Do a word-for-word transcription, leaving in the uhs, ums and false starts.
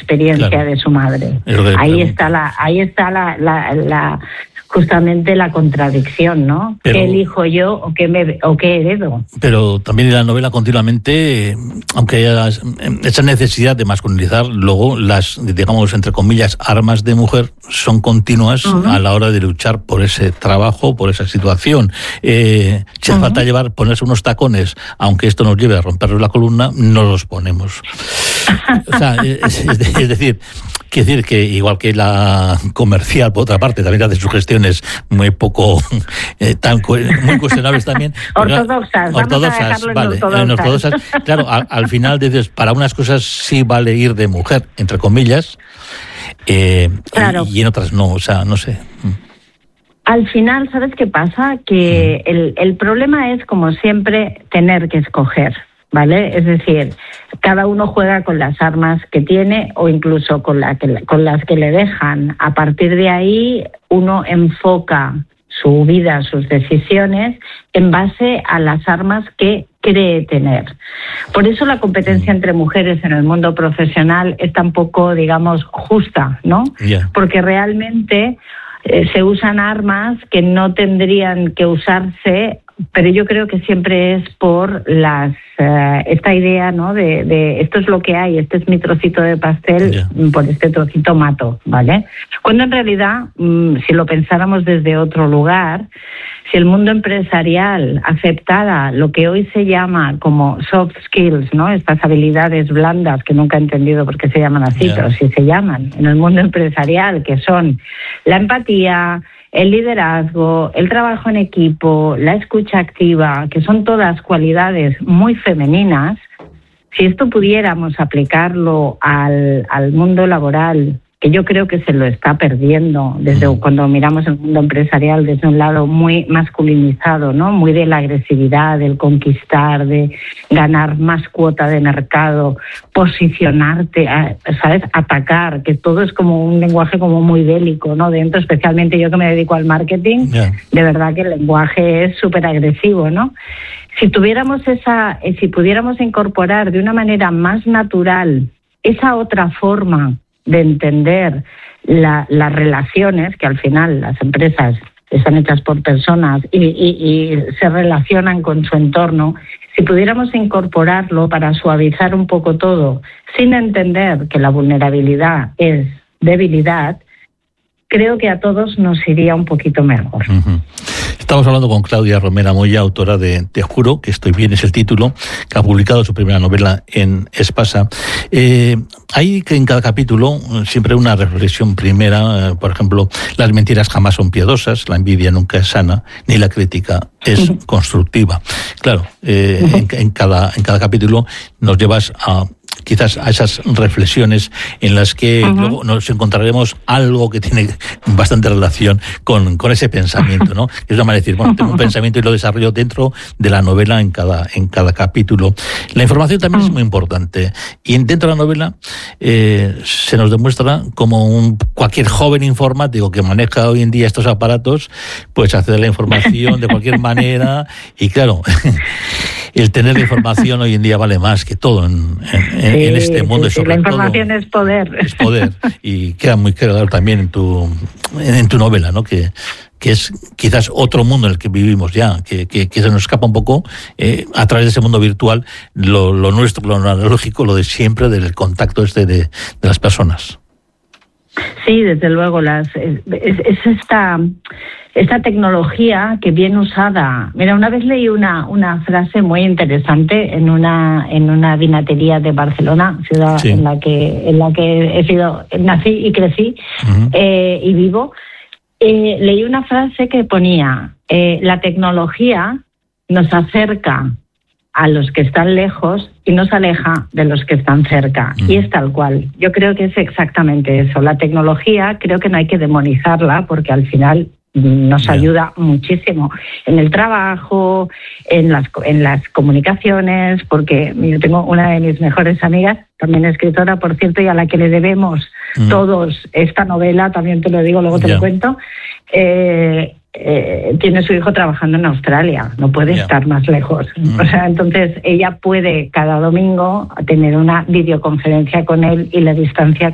experiencia claro. de su madre. Ahí está la, ahí está la, la, la justamente la contradicción, ¿no? Pero, ¿qué elijo yo o qué me o qué heredo? Pero también en la novela continuamente, aunque haya esa necesidad de masculinizar, luego las, digamos, entre comillas, armas de mujer son continuas uh-huh. a la hora de luchar por ese trabajo, por esa situación. Eh, si hace uh-huh. falta llevar, ponerse unos tacones, aunque esto nos lleve a rompernos la columna, no los ponemos. O sea, es, es, es decir, quiero decir que igual que la comercial, por otra parte, también hace sugestiones muy poco, eh, tan muy cuestionables también. Ortodoxas. Ortodoxas, vale. En ortodoxas. Claro, al, al final dices, para unas cosas sí vale ir de mujer, entre comillas, eh, claro. y, y en otras no, o sea, no sé. Al final, ¿sabes qué pasa? Que mm. el, el problema es, como siempre, tener que escoger. ¿Vale? Es decir, cada uno juega con las armas que tiene o incluso con, la que, con las que le dejan. A partir de ahí, uno enfoca su vida, sus decisiones, en base a las armas que cree tener. Por eso la competencia entre mujeres en el mundo profesional es tan poco, digamos, justa, ¿no? Yeah. Porque realmente eh, se usan armas que no tendrían que usarse, pero yo creo que siempre es por las uh, esta idea, ¿no? De, de esto es lo que hay, este es mi trocito de pastel, yeah. por este trocito mato, ¿vale? Cuando en realidad, mmm, si lo pensáramos desde otro lugar, si el mundo empresarial aceptara lo que hoy se llama como soft skills, ¿no? Estas habilidades blandas que nunca he entendido por qué se llaman así, yeah. pero sí se llaman en el mundo empresarial, que son la empatía, el liderazgo, el trabajo en equipo, la escucha activa, que son todas cualidades muy femeninas. Si esto pudiéramos aplicarlo al, al mundo laboral, que yo creo que se lo está perdiendo desde mm. cuando miramos el mundo empresarial desde un lado muy masculinizado, ¿no? Muy de la agresividad, del conquistar, de ganar más cuota de mercado, posicionarte, ¿sabes? Atacar, que todo es como un lenguaje como muy bélico, ¿no? Dentro, especialmente yo que me dedico al marketing, yeah. de verdad que el lenguaje es súper agresivo, ¿no? Si tuviéramos esa, si pudiéramos incorporar de una manera más natural esa otra forma de entender la, las relaciones, que al final las empresas están hechas por personas y, y, y se relacionan con su entorno, si pudiéramos incorporarlo para suavizar un poco todo, sin entender que la vulnerabilidad es debilidad, creo que a todos nos iría un poquito mejor. Uh-huh. Estamos hablando con Claudia Romera Moya, autora de Te juro que estoy bien, es el título, que ha publicado su primera novela en Espasa. Eh, hay que en cada capítulo siempre una reflexión primera, eh, por ejemplo, las mentiras jamás son piadosas, la envidia nunca es sana, ni la crítica es uh-huh. constructiva. Claro, eh, uh-huh. en, en, cada, en cada capítulo nos llevas a quizás a esas reflexiones en las que uh-huh. luego nos encontraremos algo que tiene bastante relación con, con ese pensamiento, ¿no? Es una manera de decir, bueno, tengo un pensamiento y lo desarrollo dentro de la novela en cada, en cada capítulo. La información también uh-huh. es muy importante. Y dentro de la novela eh, se nos demuestra como un, cualquier joven informático que maneja hoy en día estos aparatos, pues accede a la información de cualquier manera. Y claro, el tener la información hoy en día vale más que todo en, en, sí, en este mundo. Sí, sobre la información todo, es poder. Es poder. Y queda muy claro también en tu, en, en tu novela, ¿no? Que, que es quizás otro mundo en el que vivimos ya, que, que, que se nos escapa un poco eh, a través de ese mundo virtual, lo, lo nuestro, lo analógico, lo de siempre, del contacto este de, de las personas. Sí, desde luego, las es, es esta... Esta tecnología que bien usada. Mira, una vez leí una una frase muy interesante en una en una vinatería de Barcelona, ciudad sí. en la que en la que he sido nací y crecí uh-huh. eh, y vivo. Eh, leí una frase que ponía: eh, la tecnología nos acerca a los que están lejos y nos aleja de los que están cerca. Uh-huh. Y es tal cual. Yo creo que es exactamente eso. La tecnología creo que no hay que demonizarla, porque al final nos yeah. ayuda muchísimo en el trabajo, en las en las comunicaciones, porque yo tengo una de mis mejores amigas, también escritora, por cierto, y a la que le debemos mm. todos esta novela, también te lo digo, luego te yeah. lo cuento, eh, eh, tiene su hijo trabajando en Australia, no puede yeah. estar más lejos. Mm. O sea, entonces ella puede cada domingo tener una videoconferencia con él y la distancia